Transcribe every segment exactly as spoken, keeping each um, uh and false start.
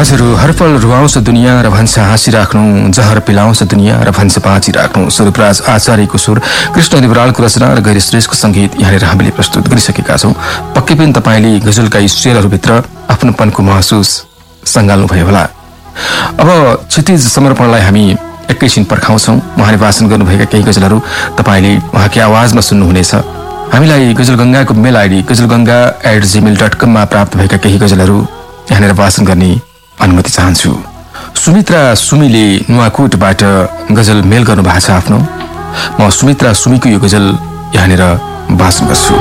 हजुर हरपल रुवाउँछ दुनियाँ र भन्छ हाँसिराख्नु, जहर पिलाउँछ दुनियाँ र भन्छ बाँचिराख्नु। स्वरूपराज आचार्यको सुर, कृष्ण देवरालको रचना र गैर श्रेष्ठको सङ्गीत यहाँनिर हामीले प्रस्तुत गरिसकेका छौँ। पक्कै पनि तपाईँले गजलका यी शेरहरूभित्र आफ्नोपनको महसुस सङ्घाल्नुभयो होला। अब क्षितिज समर्पणलाई हामी एकैछिन पर्खाउँछौँ। उहाँले वाचन गर्नुभएका केही गजलहरू तपाईँले उहाँकै आवाजमा सुन्नुहुनेछ। हामीलाई गजलगङ्गाको मेल आइडी गजलगङ्गा एट जिमेल डट कममा प्राप्त भएका केही गजलहरू यहाँनिर वाचन गर्ने अनुमति चाहन्छु। सुमित्रा सुमीले नुवाकोटबाट गजल मेल गर्नु भएको छ आफ्नो। म सुमित्रा सुमीको यो गजल यहाँनिर वाचन गर्छु।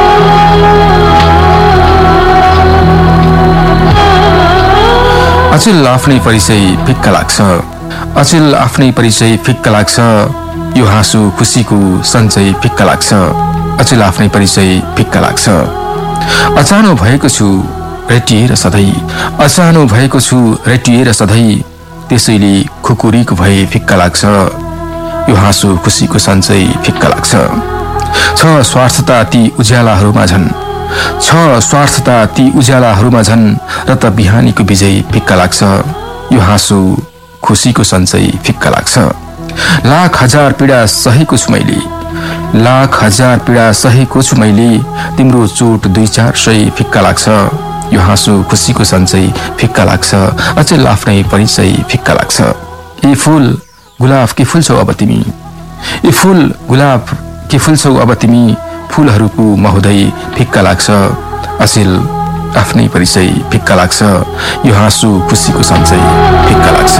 अचेल आफ्नै परिचय फिक्का लाग्छ, अचेल आफ्नै परिचय फिक्का लाग्छ, यो हाँसु खुसीको सञ्चय फिक्का लाग्छ, अचेल आफ्नै परिचय फिक्का लाग्छ। अचानो भएको छु रेटिएर सधैँ, अचानो भएको छु रेटिएर सधैँ, त्यसैले खुकुरीको भए फिक्का लाग्छ, यो हाँसु खुसीको सञ्चय फिक्का लाग्छ। छ स्वार्थता ती उज्यालाहरूमा झन्, छ स्वार्थता ती उज्यालाहरूमा झन्, र त बिहानीको विजय फिक्का लाग्छ, यो हाँसु खुसीको सञ्चय फिक्का लाग्छ। लाख हजार पीडा सहेको छु मैले, लाख हजार पीडा सहेको छु मैले, तिम्रो चोट दुई चार सय फिक्का लाग्छ, यो हाँसु खुसीको सञ्चय फिक्का लाग्छ, अचेल आफ्नै परिचय फिक्का लाग्छ। ए फूल गुलाब के फुल्छौ अब तिमी, ए फूल गुलाब के फुल्छौ अब तिमी, फूलहरूको महोदय फिक्का लाग्छ, अचेल आफ्नै परिचय फिक्का लाग्छ, यो हाँसु खुसीको सञ्चय फिक्का लाग्छ।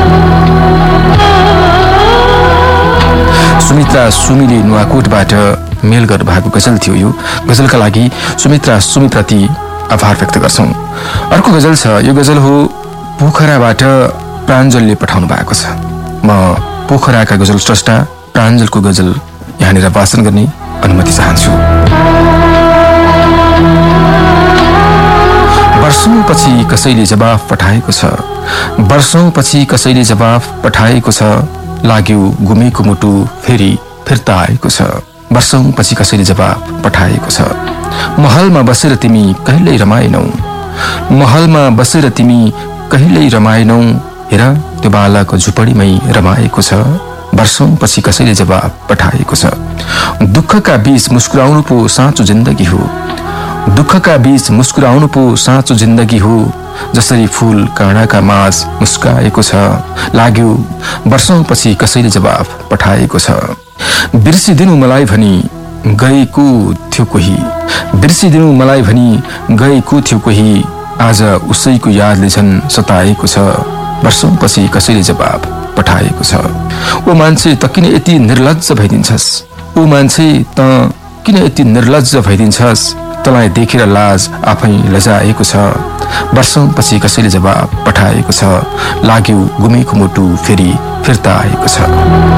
सुमित्रा सुमीले नुवाकोटबाट मेल गर्नुभएको गजल थियो। यो गजलका लागि सुमित्रा सुमीप्रति आभार व्यक्त गर्छौँ। अर्को गजल छ, यो गजल हो पोखराबाट प्राञ्जलले पठाउनु भएको छ। म पोखराका गजल स्रष्टा प्राञ्जलको गजल यहाँनिर वाचन गर्ने अनुमति चाहन्छु। वर्षौंपछि कसैले जवाफ पठाएको छ, वर्षौंपछि कसैले जवाफ पठाएको छ, लाग्यो गुमेको मुटु फेरि फिर्ता आएको छ, वर्षौंपछि कसैले जवाफ पठाएको छ। महलमा बसेर तिमी कहिल्यै रमाएनौ, महलमा बसेर तिमी कहिल्यै रमाएनौ, हेर त्यो बालक झुपडीमै रमाएको छ, वर्षौंपछि कसैले जवाफ पठाएको छ। दुःखका बीच मुस्कुराउनु पो साँचो जिन्दगी हो, दुःखका बीच मुस्कुराउनु पो साँचो जिन्दगी हो, जसरी फूल काँडाका माझ मुस्काएको छ, लाग्यो वर्षौंपछि कसैले जवाफ पठाएको छ। बिर्सिदिनु मलाई भनी गएको थियो कोही, बिर्सिदिनु मलाई भनी गएको थियो कोही, आज उसैको यादले झन् सताएको छ, वर्षौंपछि कसैले जवाफ पठाएको छ। ओ मान्छे त किन यति निर्लज्ज भइदिन्छस्, ओ मान्छे त किन यति निर्लज्ज भइदिन्छस्, तँलाई देखेर लाज आफै लजाएको छ, वर्षौंपछि कसैले जवाफ पठाएको छ, लाग्यो गुमेको मुटु फेरि फिर्ता आएको छ।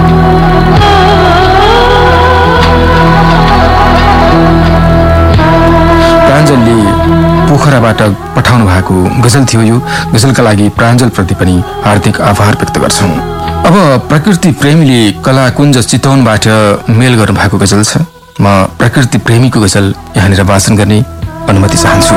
प्राञ्जलले पोखराबाट पठाउनु भएको गजल थियो। यो गजलका लागि प्राञ्जलप्रति पनि हार्दिक आभार व्यक्त गर्छौँ। अब प्रकृति प्रेमीले कलाकुञ्ज चितवनबाट मेल गर्नुभएको गजल छ। म प्रकृति प्रेमीको गजल यहाँनिर वाचन गर्ने अनुमति चाहन्छु।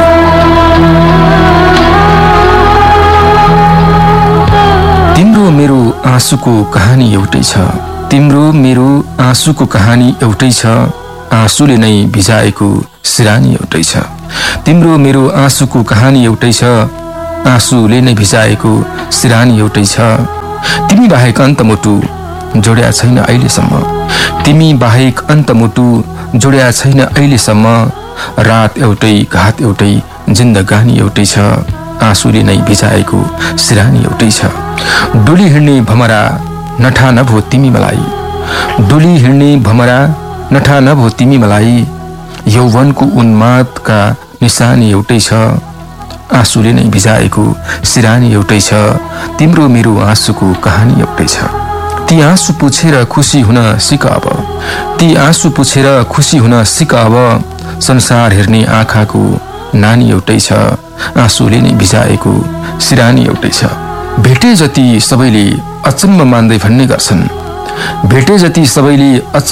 तिम्रो मेरो आँसुको कहानी एउटै छ, तिम्रो मेरो आँसुको कहानी एउटै छ, आँसुले नै भिजाएको सिरानी एउटै छ, तिम्रो मेरो आँसुको कहानी एउटै छ, आँसुले नै भिजाएको सिरानी एउटै छ। तिमी बाहेक अन्तमुटु जोड्या छैन अहिलेसम्म, तिमी बाहेक अन्तमुटु जोड्या छैन अहिलेसम्म, रात एउटै घात एउटै जिन्दगानी एउटै छ, आँसुले नै भिजाएको सिरानी एउटै छ। डोली हिँड्ने भमरा नठा नभो तिमी मलाई, डोली हिँड्ने भमरा नठा नभो तिमी मलाई, यौवनको उन्मादका निशानी एउटै छ, आँसुले नै भिजाएको सिरानी एउटै छ, तिम्रो मेरो आँसुको कहानी एउटै छ। ती आँसु पुछेर खुसी हुन सिक अब, ती आँसु पुछेर खुसी हुन सिक अब, संसार हेर्ने आँखाको नानी एउटै छ, आँसुले नै भिजाएको सिरानी एउटै छ। भेटे जति सबैले अचम्म मान्दै भन्ने गर्छन्, भेटे जति सबैले